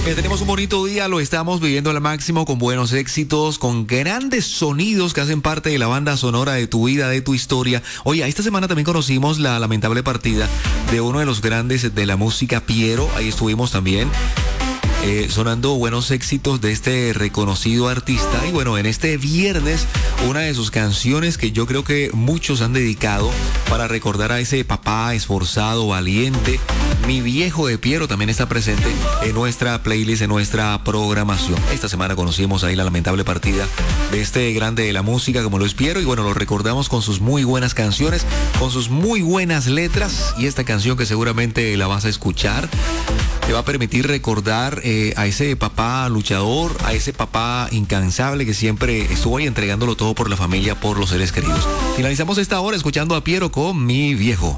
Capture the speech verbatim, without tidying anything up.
Eh, tenemos un bonito día, lo estamos viviendo al máximo con buenos éxitos, con grandes sonidos que hacen parte de la banda sonora de tu vida, de tu historia. Oye, esta semana también conocimos la lamentable partida de uno de los grandes de la música, Piero. Ahí estuvimos también. Eh, sonando buenos éxitos de este reconocido artista. Y bueno, en este viernes, una de sus canciones que yo creo que muchos han dedicado para recordar a ese papá esforzado, valiente. Mi viejo de Piero también está presente en nuestra playlist, en nuestra programación. Esta semana conocimos ahí la lamentable partida de este grande de la música como lo es Piero. Y bueno, lo recordamos con sus muy buenas canciones, con sus muy buenas letras. Y esta canción que seguramente la vas a escuchar te va a permitir recordar eh, a ese papá luchador, a ese papá incansable que siempre estuvo ahí entregándolo todo por la familia, por los seres queridos. Finalizamos esta hora escuchando a Piero con Mi Viejo.